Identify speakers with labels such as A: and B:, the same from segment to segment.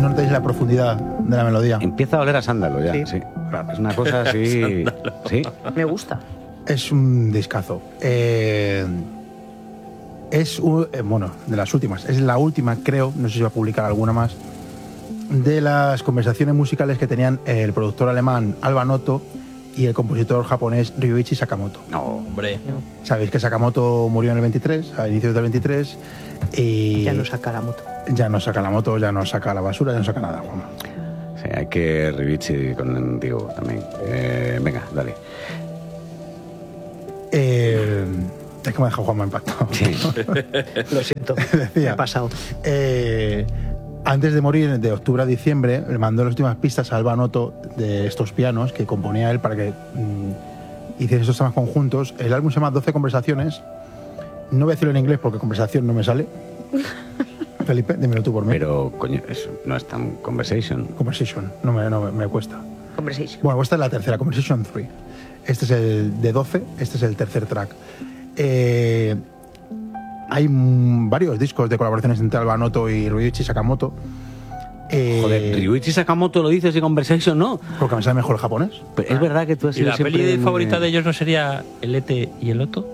A: no notáis la profundidad de la melodía.
B: Empieza a oler a sándalo ya, sí. Es una cosa así... sí.
C: Me gusta.
A: Es un discazo. Bueno, de las últimas. Es la última, creo, no sé si va a publicar alguna más, de las conversaciones musicales que tenían el productor alemán Alba Noto y el compositor japonés Ryuichi Sakamoto.
D: No, hombre.
A: Sabéis que Sakamoto murió en el 23, a inicios del 23, y...
C: Ya no saca la moto.
A: Ya no saca la moto, ya no saca la basura, ya no saca nada, Juanma.
B: Sí, hay que Ryuichi contigo también. Venga, dale.
A: Es que me ha dejado Juanma impactado.
B: Sí.
C: Lo siento,
A: Decía,
C: me he pasado.
A: Antes de morir, de octubre a diciembre, le mandó las últimas pistas a Alba Noto de estos pianos que componía él para que hiciese esos temas conjuntos. El álbum se llama 12 conversaciones. No voy a decirlo en inglés porque conversación no me sale. Felipe, dímelo tú por mí.
B: Pero, coño, eso no es tan conversation.
A: Conversation, no me cuesta.
C: Conversation.
A: Bueno, esta es la tercera, Conversation 3. Este es el de 12, este es el tercer track. Hay varios discos de colaboraciones entre Alba Noto y Ryuichi Sakamoto.
B: Joder, Ryuichi Sakamoto lo dices y Conversation no.
A: Porque me sale mejor el japonés.
B: Pero es verdad que tú has
D: ¿Y
B: sido
D: la
B: siempre
D: peli
B: muy-
D: favorita de ellos no sería El Ete y el Otto?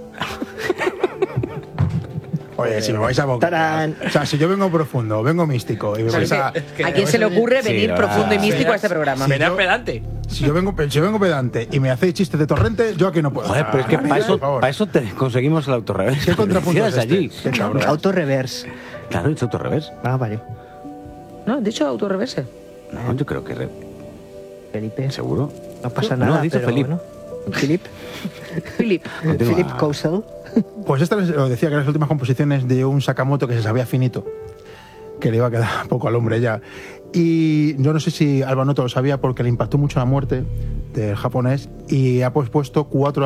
A: Oye, si me vais a bocar.
C: ¡Tarán!
A: O sea, si yo vengo profundo, vengo místico y me vais a...
C: ¿A quién se le ocurre
B: Sí,
C: venir
B: la verdad.
C: profundo y místico a este programa?
A: Sí.
D: Verás
A: yo-
D: pedante.
A: Si yo vengo pedante y me hacéis chistes de torrente, yo aquí no puedo.
B: Joder, pero es que
A: Ah,
B: para
A: por favor.
B: eso te conseguimos el autorrevés.
A: ¿Qué contrapunto es este?
B: allí.
A: Qué cabrón.
C: Autorreverse.
B: Claro, he hecho autorrevés.
C: Ah, vale. No, de hecho autorreverse.
B: No, yo creo que...
C: Felipe.
B: ¿Seguro?
C: No pasa
B: No,
C: nada,
B: ha dicho
C: pero
B: Felipe.
C: bueno. Philip. Philip.
B: Continúa.
C: Philip Cousel.
A: Pues esta lo decía que eran las últimas composiciones de un Sakamoto que se sabía finito, que le iba a quedar poco al hombre ya. Y yo no sé si Alba Noto lo sabía porque le impactó mucho la muerte del japonés y ha pospuesto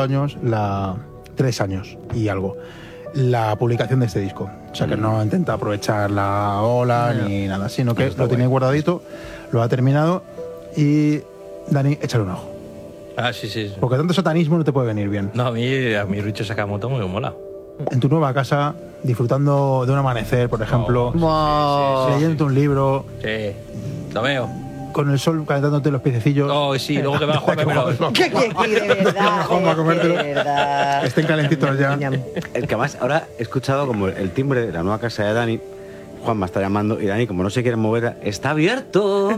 A: 3 años y algo, la publicación de este disco. O sea que no intenta aprovechar la ola ni nada, sino que lo tenía guardadito, lo ha terminado y Dani, échale un ojo.
D: Ah, sí, sí.
A: Porque tanto satanismo no te puede venir bien.
D: No, a mí Ryuichi Sakamoto me mola.
A: En tu nueva casa, disfrutando de un amanecer, por ejemplo, leyendo un libro,
D: Sí, lo veo.
A: con el sol calentándote los piececillos.
D: Oh, sí, luego que va a jugar,
C: ¿Qué de verdad?
A: Juanma, comértelo.
C: De verdad.
A: Estén calentitos ya.
B: El que más ahora he escuchado como el timbre de la nueva casa de Dani. Juan me está llamando y Dani, como no se quiere mover, está abierto.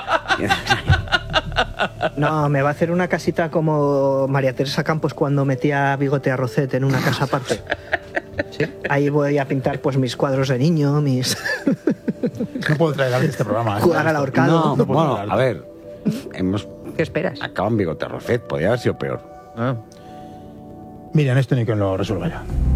C: No, me va a hacer una casita como María Teresa Campos cuando metía Bigote a Rosette en una casa aparte. ¿Sí? Ahí voy a pintar pues mis cuadros de niño, mis...
A: No puedo traer arte este programa. ¿eh?
C: Jugar al ahorcado.
B: No,
A: No puedo
B: bueno,
A: hablar.
B: a ver. Hemos
C: ¿Qué esperas?
B: acabado en Bigote Rofet, podría haber sido peor.
A: Miriam, esto ni que lo resuelva ya.